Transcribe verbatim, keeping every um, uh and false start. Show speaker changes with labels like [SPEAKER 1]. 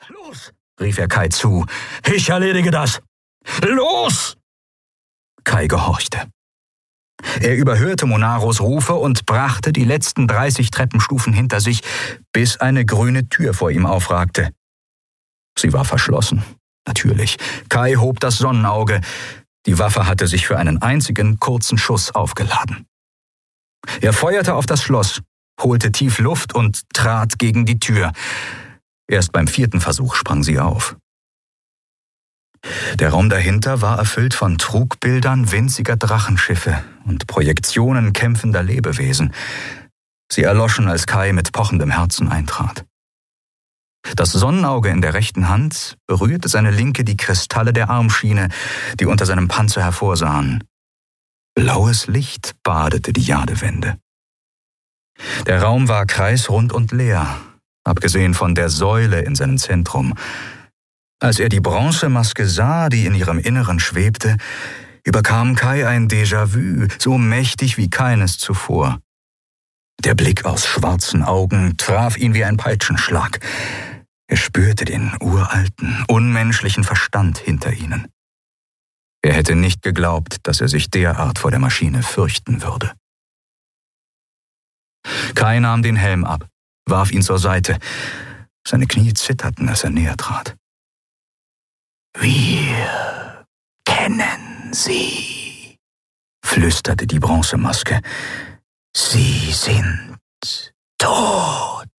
[SPEAKER 1] Los, rief er Kai zu. Ich erledige das. Los! Kai gehorchte. Er überhörte Monaros Rufe und brachte die letzten dreißig Treppenstufen hinter sich, bis eine grüne Tür vor ihm aufragte. Sie war verschlossen. Natürlich. Kai hob das Sonnenauge. Die Waffe hatte sich für einen einzigen kurzen Schuss aufgeladen. Er feuerte auf das Schloss, holte tief Luft und trat gegen die Tür. Erst beim vierten Versuch sprang sie auf. Der Raum dahinter war erfüllt von Trugbildern winziger Drachenschiffe und Projektionen kämpfender Lebewesen. Sie erloschen, als Kai mit pochendem Herzen eintrat. Das Sonnenauge in der rechten Hand berührte seine Linke die Kristalle der Armschiene, die unter seinem Panzer hervorsahen. Blaues Licht badete die Jadewände. Der Raum war kreisrund und leer, abgesehen von der Säule in seinem Zentrum. Als er die Bronzemaske sah, die in ihrem Inneren schwebte, überkam Kai ein Déjà-vu, so mächtig wie keines zuvor. Der Blick aus schwarzen Augen traf ihn wie ein Peitschenschlag. Er spürte den uralten, unmenschlichen Verstand hinter ihnen. Er hätte nicht geglaubt, dass er sich derart vor der Maschine fürchten würde. Kai nahm den Helm ab, warf ihn zur Seite. Seine Knie zitterten, als er näher trat. »Wir kennen Sie«, flüsterte die Bronzemaske. »Sie sind tot.«